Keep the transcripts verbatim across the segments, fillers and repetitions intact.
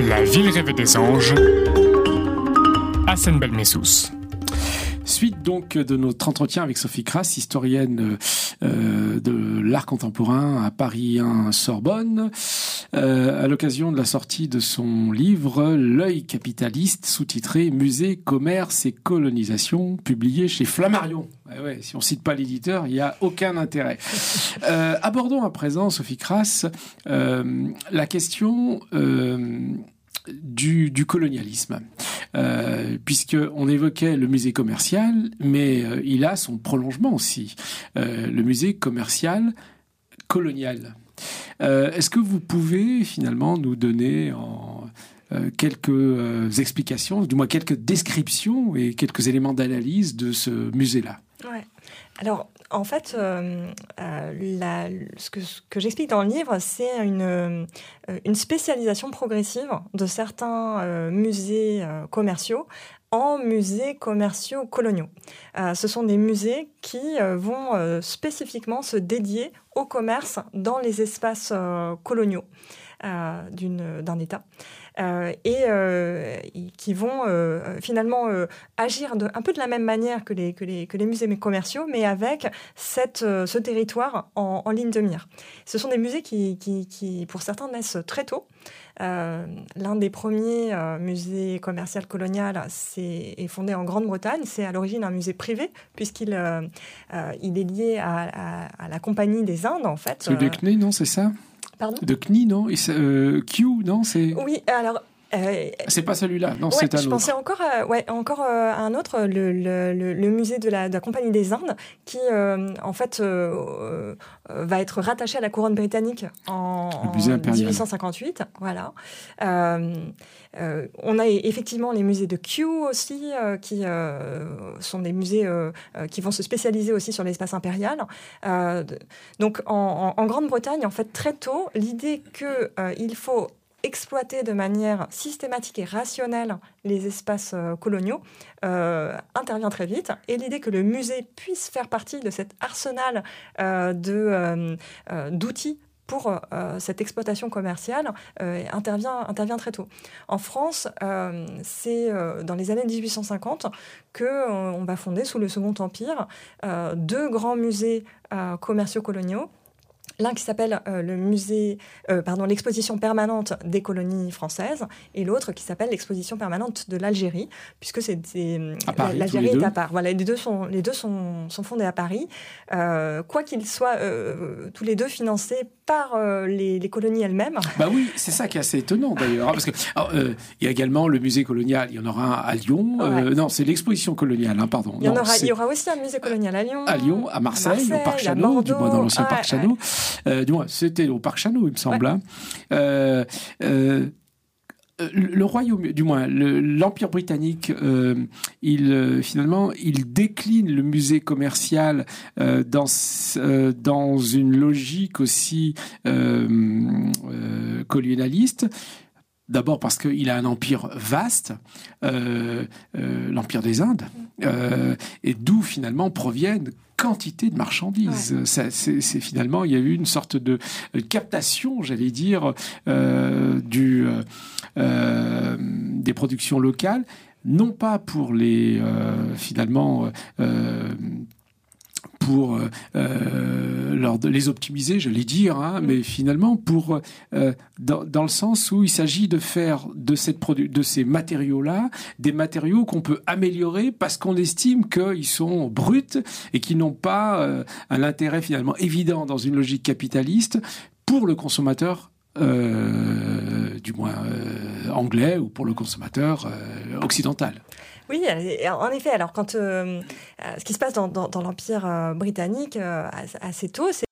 La ville rêvée des anges, Hassan Belmessous. Suite donc de notre entretien avec Sophie Crass, historienne euh, de l'art contemporain à Paris un Sorbonne, euh, à l'occasion de la sortie de son livre L'œil capitaliste, sous-titré Musée, commerce et colonisation, publié chez Flammarion. Eh ouais, si on cite pas l'éditeur, il n'y a aucun intérêt. Euh, abordons à présent, Sophie Crass, euh, la question euh, du, du colonialisme. Euh, puisqu'on évoquait le musée commercial, mais euh, il a son prolongement aussi, euh, le musée commercial colonial. Euh, est-ce que vous pouvez finalement nous donner en, euh, quelques euh, explications, du moins quelques descriptions et quelques éléments d'analyse de ce musée-là ? Ouais. Alors, en fait, euh, euh, la, ce que, ce que j'explique dans le livre, c'est une, euh, une spécialisation progressive de certains euh, musées euh, commerciaux en musées commerciaux coloniaux. Euh, ce sont des musées qui euh, vont euh, spécifiquement se dédier au commerce dans les espaces euh, coloniaux euh, d'une, d'un État. Euh, et euh, qui vont euh, finalement euh, agir de, un peu de la même manière que les, que les, que les musées commerciaux, mais avec cette, euh, ce territoire en, en ligne de mire. Ce sont des musées qui, qui, qui pour certains, naissent très tôt. Euh, l'un des premiers euh, musées commerciaux coloniaux c'est, est fondé en Grande-Bretagne. C'est à l'origine un musée privé, puisqu'il euh, euh, il est lié à, à, à la Compagnie des Indes, en fait. Celui de C N I, non, c'est ça ? Pardon ? De C N I, non ? Et euh, Q, non, c'est... Oui, alors... Euh, c'est pas celui-là, non, ouais, c'est un je autre. pensais encore, à, ouais, encore euh, à un autre, le, le, le, le musée de la, de la Compagnie des Indes, qui euh, en fait euh, euh, va être rattaché à la couronne britannique en, en dix-huit cent cinquante-huit. Voilà. Euh, euh, on a effectivement les musées de Kew aussi, euh, qui euh, sont des musées euh, qui vont se spécialiser aussi sur l'espace impérial. Euh, donc en, en, en Grande-Bretagne, en fait, très tôt, l'idée qu'il euh, faut exploiter de manière systématique et rationnelle les espaces euh, coloniaux euh, intervient très vite. Et l'idée que le musée puisse faire partie de cet arsenal euh, de, euh, euh, d'outils pour euh, cette exploitation commerciale euh, intervient, intervient très tôt. En France, euh, c'est euh, dans les années dix-huit cent cinquante qu'on euh, va fonder, sous le Second Empire, euh, deux grands musées euh, commerciaux coloniaux. L'un qui s'appelle euh, le musée, euh, pardon, l'exposition permanente des colonies françaises, et l'autre qui s'appelle l'exposition permanente de l'Algérie, puisque c'est, c'est Paris, l'Algérie est à part. Voilà, les deux sont les deux sont, sont fondés à Paris, euh, quoi qu'ils soient euh, tous les deux financés par euh, les, les colonies elles-mêmes. Bah oui, c'est ça qui est assez étonnant d'ailleurs, hein, parce que alors, euh, il y a également le musée colonial. Il y en aura un à Lyon. Euh, ouais. Non, c'est l'exposition coloniale, hein, pardon. Il y en non, aura, il y aura aussi un musée colonial à Lyon. À Lyon, à Marseille, à Marseille au Parc Chanot, du moins dans l'ancien ouais, Parc Chanot. Ouais. Euh, du moins, c'était au Parc Chanot, il me semble. Ouais. Hein. Euh, euh, le royaume, du moins le, l'Empire britannique, euh, il euh, finalement il décline le musée commercial euh, dans euh, dans une logique aussi euh, euh, colonialiste. D'abord parce qu'il a un empire vaste, euh, euh, l'empire des Indes, euh, et d'où finalement proviennent quantité de marchandises. Ouais. Ça, c'est, c'est finalement, il y a eu une sorte de captation, j'allais dire, euh, du, euh, des productions locales, non pas pour les, euh, finalement, euh, pour euh, leur, les optimiser, j'allais dire, hein, mmh. mais finalement pour euh, dans, dans le sens où il s'agit de faire de cette produ- de ces matériaux-là des matériaux qu'on peut améliorer parce qu'on estime qu'ils sont bruts et qui n'ont pas euh, un intérêt finalement évident dans une logique capitaliste pour le consommateur. Euh, du moins euh, anglais ou pour le consommateur euh, occidental. Oui, en effet. Alors, quand euh, ce qui se passe dans, dans, dans l'Empire euh, britannique euh, assez tôt, c'est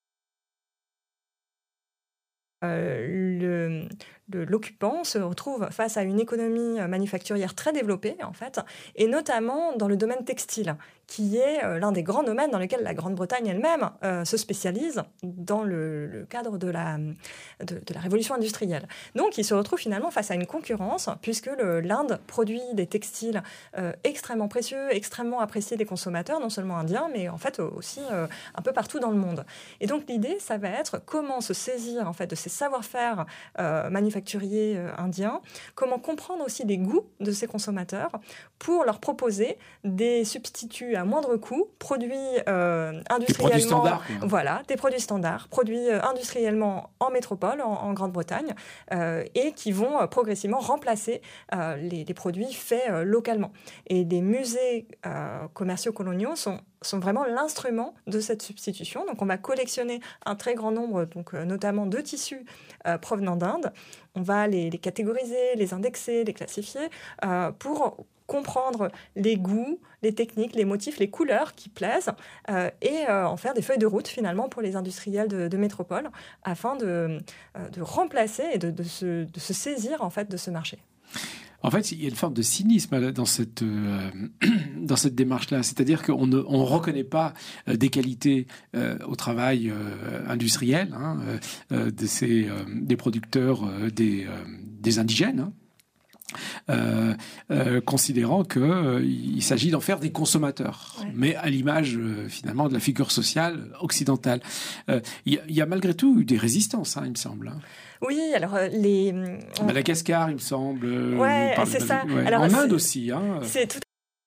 euh, le, le, l'occupant se retrouve face à une économie manufacturière très développée, en fait, et notamment dans le domaine textile, qui est euh, l'un des grands domaines dans lesquels la Grande-Bretagne elle-même euh, se spécialise dans le, le cadre de la, de, de la révolution industrielle. Donc, il se retrouve finalement face à une concurrence, puisque le, l'Inde produit des textiles euh, extrêmement précieux, extrêmement appréciés des consommateurs, non seulement indiens, mais en fait aussi euh, un peu partout dans le monde. Et donc, l'idée, ça va être comment se saisir en fait de ces ces savoir-faire euh, manufacturiers euh, indiens, comment comprendre aussi les goûts de ces consommateurs pour leur proposer des substituts à moindre coût, produits euh, industriellement... Des produits standards. Voilà, des produits standards, produits euh, industriellement en métropole, en, en Grande-Bretagne, euh, et qui vont euh, progressivement remplacer euh, les, les produits faits euh, localement. Et des musées euh, commerciaux coloniaux sont sont vraiment l'instrument de cette substitution. Donc, on va collectionner un très grand nombre, donc, euh, notamment de tissus euh, provenant d'Inde. On va les, les catégoriser, les indexer, les classifier euh, pour comprendre les goûts, les techniques, les motifs, les couleurs qui plaisent euh, et euh, en faire des feuilles de route, finalement, pour les industriels de, de métropole afin de, euh, de remplacer et de, de, se, de se saisir, en fait, de ce marché. En fait, il y a une forme de cynisme dans cette, euh, dans cette démarche-là. C'est-à-dire qu'on ne on reconnaît pas euh, des qualités euh, au travail euh, industriel hein, euh, de ces, euh, des producteurs, euh, des, euh, des indigènes, hein. Euh, euh, considérant qu'il euh, s'agit d'en faire des consommateurs, ouais. mais à l'image euh, finalement de la figure sociale occidentale. Il euh, y, y a malgré tout eu des résistances, hein, il me semble. Hein. Oui, alors euh, les... On... Madagascar, il me semble. Ouais, c'est ça. Ouais. Alors, en Inde aussi. Hein. C'est tout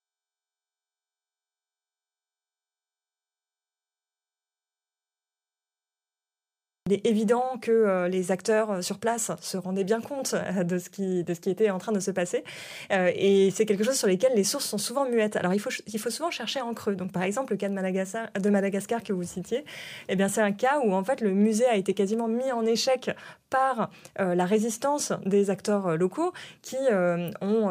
Il est évident que euh, les acteurs sur place se rendaient bien compte euh, de, ce qui, de ce qui était en train de se passer. Euh, et c'est quelque chose sur lequel les sources sont souvent muettes. Alors, il faut, il faut souvent chercher en creux. Donc, par exemple, le cas de Madagascar, de Madagascar que vous citiez, eh bien, c'est un cas où, en fait, le musée a été quasiment mis en échec par euh, la résistance des acteurs locaux qui euh, ont